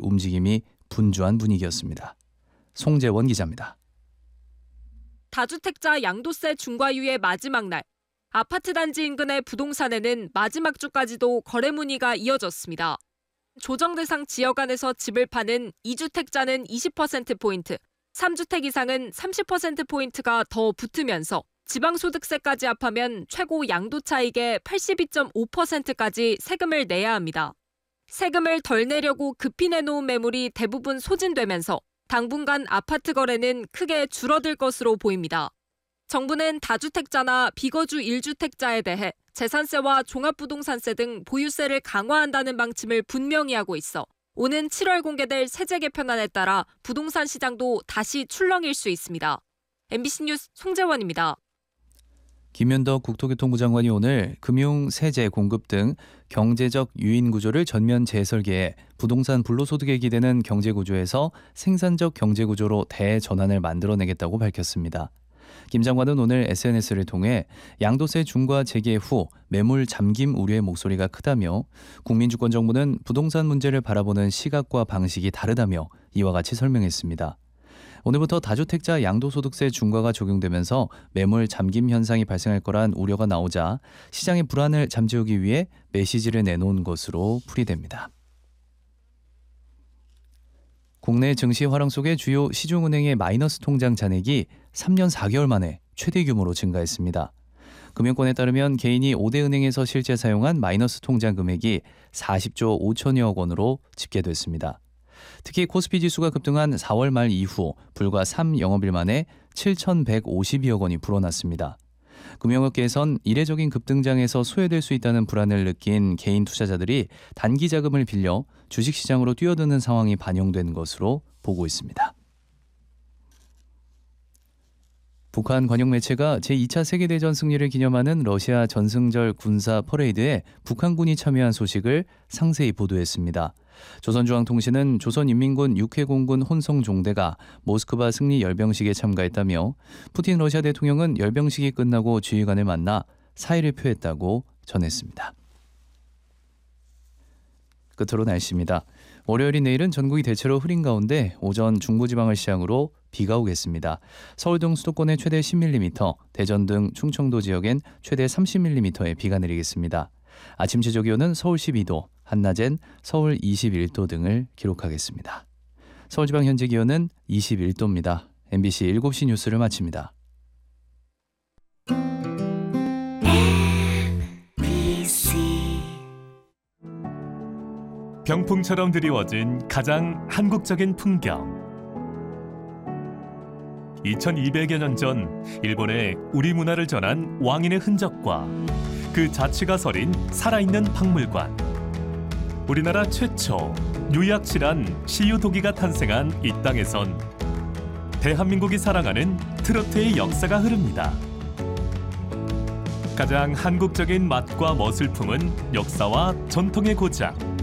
움직임이 분주한 분위기였습니다. 송재원 기자입니다. 다주택자 양도세 중과유의 마지막 날, 아파트 단지 인근의 부동산에는 마지막 주까지도 거래 문의가 이어졌습니다. 조정 대상 지역 안에서 집을 파는 2주택자는 20%포인트, 3주택 이상은 30%포인트가 더 붙으면서 지방소득세까지 합하면 최고 양도 차익의 82.5%까지 세금을 내야 합니다. 세금을 덜 내려고 급히 내놓은 매물이 대부분 소진되면서 당분간 아파트 거래는 크게 줄어들 것으로 보입니다. 정부는 다주택자나 비거주 1주택자에 대해 재산세와 종합부동산세 등 보유세를 강화한다는 방침을 분명히 하고 있어 오는 7월 공개될 세제 개편안에 따라 부동산 시장도 다시 출렁일 수 있습니다. MBC 뉴스 송재원입니다. 김현덕 국토교통부 장관이 오늘 금융, 세제, 공급 등 경제적 유인 구조를 전면 재설계해 부동산 불로소득에 기대는 경제구조에서 생산적 경제구조로 대전환을 만들어내겠다고 밝혔습니다. 김 장관은 오늘 SNS를 통해 양도세 중과 재개 후 매물 잠김 우려의 목소리가 크다며 국민주권정부는 부동산 문제를 바라보는 시각과 방식이 다르다며 이와 같이 설명했습니다. 오늘부터 다주택자 양도소득세 중과가 적용되면서 매물 잠김 현상이 발생할 거란 우려가 나오자 시장의 불안을 잠재우기 위해 메시지를 내놓은 것으로 풀이됩니다. 국내 증시 화랑 속에 주요 시중은행의 마이너스 통장 잔액이 3년 4개월 만에 최대 규모로 증가했습니다. 금융권에 따르면 개인이 5대 은행에서 실제 사용한 마이너스 통장 금액이 40조 5천여억 원으로 집계됐습니다. 특히 코스피 지수가 급등한 4월 말 이후 불과 3영업일 만에 7,152억 원이 불어났습니다. 금융업계에선 이례적인 급등장에서 소외될 수 있다는 불안을 느낀 개인 투자자들이 단기 자금을 빌려 주식시장으로 뛰어드는 상황이 반영된 것으로 보고 있습니다. 북한 관영 매체가 제2차 세계대전 승리를 기념하는 러시아 전승절 군사 퍼레이드에 북한군이 참여한 소식을 상세히 보도했습니다. 조선중앙통신은 조선인민군 육해공군 혼성종대가 모스크바 승리 열병식에 참가했다며 푸틴 러시아 대통령은 열병식이 끝나고 지휘관을 만나 사의를 표했다고 전했습니다. 끝으로 날씨입니다. 월요일인 내일은 전국이 대체로 흐린 가운데 오전 중부지방을 시작으로 비가 오겠습니다. 서울 등 수도권에 최대 10mm, 대전 등 충청도 지역엔 최대 30mm의 비가 내리겠습니다. 아침 최저 기온은 서울 12도, 한낮엔 서울 21도 등을 기록하겠습니다. 서울지방 현재 기온은 21도입니다. MBC 7시 뉴스를 마칩니다. 병풍처럼 드리워진 가장 한국적인 풍경. 2200여 년 전 일본에 우리 문화를 전한 왕인의 흔적과 그 자취가 서린 살아있는 박물관. 우리나라 최초 유약실한 시유도기가 탄생한 이 땅에선 대한민국이 사랑하는 트로트의 역사가 흐릅니다. 가장 한국적인 맛과 멋을 품은 역사와 전통의 고장